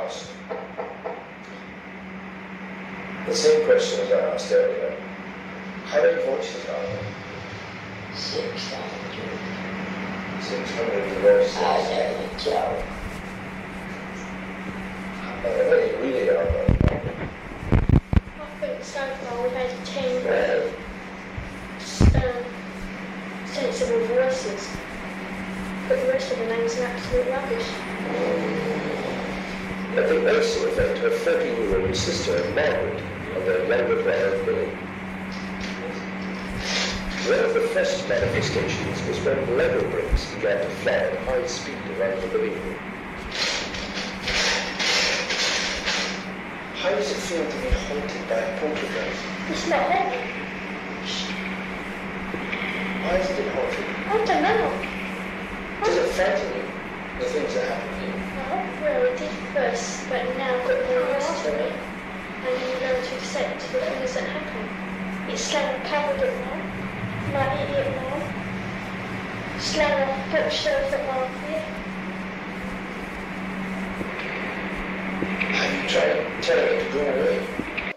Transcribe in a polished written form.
asked the same question as I asked earlier. How many voices are there? 600. 600 voices. I nearly killed. They really are. I think so far we've had 10 sensible voices, but the rest of the names are absolute rubbish. I think they also affect her 13-year-old sister, Margaret, and their younger brother, Billy. One of the first manifestations was when Lego bricks began to fly at high speed around the living room. How does it feel to be haunted by a poltergeist? It's not Lego. Why isn't it haunted? I don't know. Does it frighten you, the things that happen to you? Well, it did first, but now I've got more used to it, and you learn to accept the things that happen. It's slang covered it now, might eat it now, slang off bookshelf at market. Have you tried telling it to go away?